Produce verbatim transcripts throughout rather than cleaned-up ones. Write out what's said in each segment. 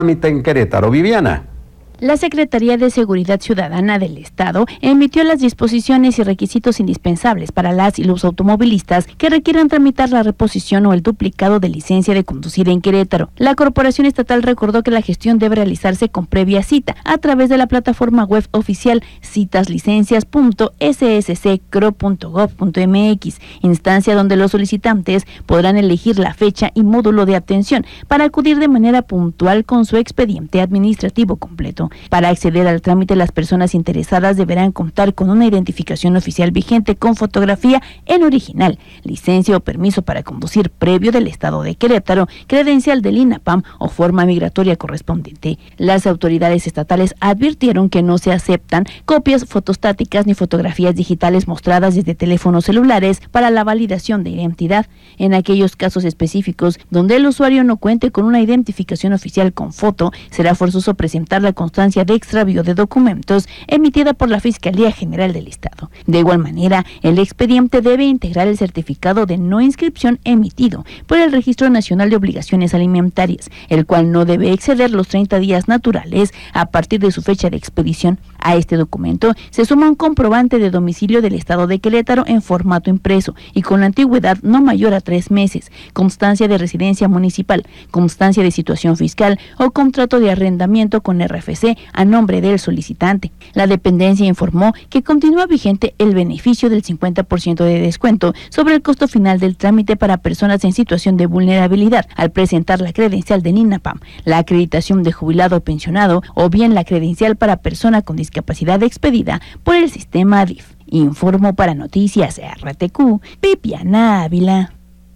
en Querétaro. Viviana. La Secretaría de Seguridad Ciudadana del Estado emitió las disposiciones y requisitos indispensables para las y los automovilistas que requieran tramitar la reposición o el duplicado de licencia de conducir en Querétaro. La Corporación Estatal recordó que la gestión debe realizarse con previa cita a través de la plataforma web oficial citaslicencias punto s s c c r o punto gov punto m x, instancia donde los solicitantes podrán elegir la fecha y módulo de atención para acudir de manera puntual con su expediente administrativo completo. Para acceder al trámite, las personas interesadas deberán contar con una identificación oficial vigente con fotografía en original, licencia o permiso para conducir previo del Estado de Querétaro, credencial del INAPAM o forma migratoria correspondiente. Las autoridades estatales advirtieron que no se aceptan copias fotostáticas ni fotografías digitales mostradas desde teléfonos celulares para la validación de identidad. En aquellos casos específicos donde el usuario no cuente con una identificación oficial con foto, será forzoso presentar la constancia de extravío de documentos emitida por la Fiscalía General del Estado. De igual manera, el expediente debe integrar el certificado de no inscripción emitido por el Registro Nacional de Obligaciones Alimentarias, el cual no debe exceder los treinta días naturales a partir de su fecha de expedición. A este documento se suma un comprobante de domicilio del Estado de Querétaro en formato impreso y con antigüedad no mayor a tres meses, constancia de residencia municipal, constancia de situación fiscal o contrato de arrendamiento con R F C a nombre del solicitante. La dependencia informó que continúa vigente el beneficio del cincuenta por ciento de descuento sobre el costo final del trámite para personas en situación de vulnerabilidad al presentar la credencial del INAPAM, la acreditación de jubilado o pensionado o bien la credencial para persona con discapacidad expedida por el sistema D I F. Informó para Noticias R T Q, Viviana Ávila.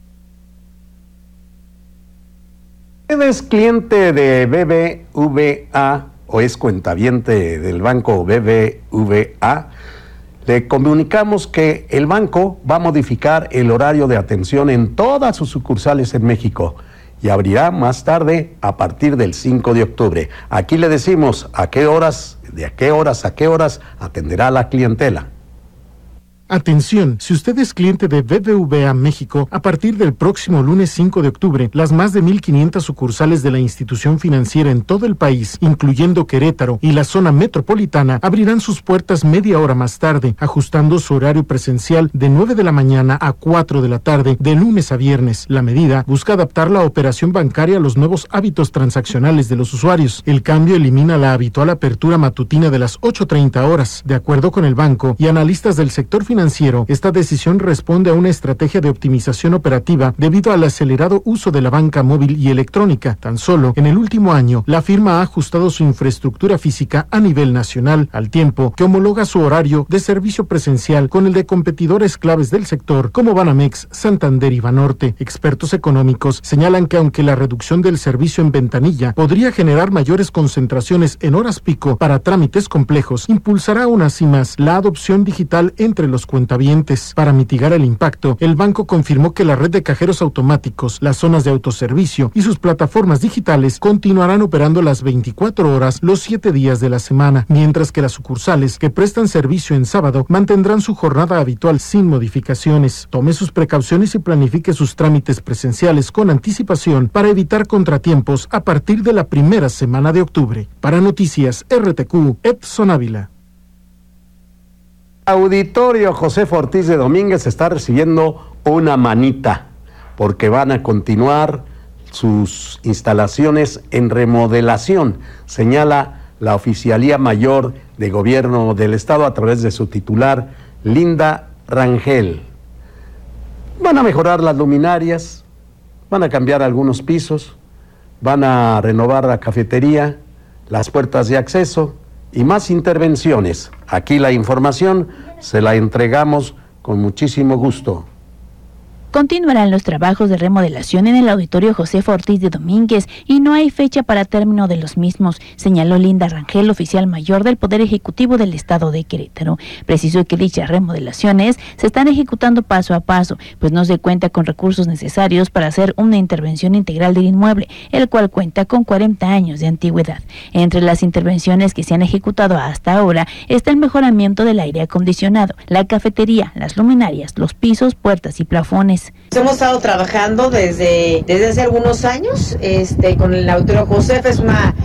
¿Eres cliente de B B V A o es cuentaviente del banco B B V A? Le comunicamos que el banco va a modificar el horario de atención en todas sus sucursales en México y abrirá más tarde a partir del cinco de octubre. Aquí le decimos a qué horas, de a qué horas a qué horas atenderá a la clientela. Atención, si usted es cliente de B B V A México, a partir del próximo lunes cinco de octubre, las más de mil quinientas sucursales de la institución financiera en todo el país, incluyendo Querétaro y la zona metropolitana, abrirán sus puertas media hora más tarde, ajustando su horario presencial de nueve de la mañana a cuatro de la tarde, de lunes a viernes. La medida busca adaptar la operación bancaria a los nuevos hábitos transaccionales de los usuarios. El cambio elimina la habitual apertura matutina de las ocho treinta horas. De acuerdo con el banco y analistas del sector financiero, Financiero, esta decisión responde a una estrategia de optimización operativa debido al acelerado uso de la banca móvil y electrónica. Tan solo en el último año, la firma ha ajustado su infraestructura física a nivel nacional, al tiempo que homologa su horario de servicio presencial con el de competidores claves del sector como Banamex, Santander y Banorte. Expertos económicos señalan que aunque la reducción del servicio en ventanilla podría generar mayores concentraciones en horas pico para trámites complejos, impulsará aún así más la adopción digital entre los cuentavientes. Para mitigar el impacto, el banco confirmó que la red de cajeros automáticos, las zonas de autoservicio y sus plataformas digitales continuarán operando las veinticuatro horas los siete días de la semana, mientras que las sucursales que prestan servicio en sábado mantendrán su jornada habitual sin modificaciones. Tome sus precauciones y planifique sus trámites presenciales con anticipación para evitar contratiempos a partir de la primera semana de octubre. Para Noticias R T Q, Edson Ávila. Auditorio José Ortiz de Domínguez está recibiendo una manita porque van a continuar sus instalaciones en remodelación, señala la Oficialía Mayor de Gobierno del Estado a través de su titular, Linda Rangel. Van a mejorar las luminarias, van a cambiar algunos pisos, van a renovar la cafetería, las puertas de acceso y más intervenciones. Aquí la información se la entregamos con muchísimo gusto. Continuarán los trabajos de remodelación en el Auditorio Josefa Ortiz de Domínguez y no hay fecha para término de los mismos, señaló Linda Rangel, oficial mayor del Poder Ejecutivo del Estado de Querétaro. Precisó que dichas remodelaciones se están ejecutando paso a paso, pues no se cuenta con recursos necesarios para hacer una intervención integral del inmueble, el cual cuenta con cuarenta años de antigüedad. Entre las intervenciones que se han ejecutado hasta ahora está el mejoramiento del aire acondicionado, la cafetería, las luminarias, los pisos, puertas y plafones. López. Hemos estado trabajando desde, desde hace algunos años este, con el autor Josef, es una